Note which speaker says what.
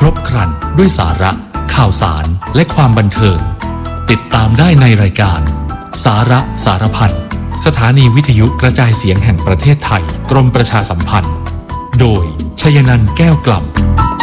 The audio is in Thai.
Speaker 1: รบครันด้วยสาระข่าวสารและความบันเทิงติดตามได้ในรายการสาระสารพันสถานีวิทยุกระจายเสียงแห่งประเทศไทยกรมประชาสัมพันธ์โดยชยนันท์แก้วกล่ำ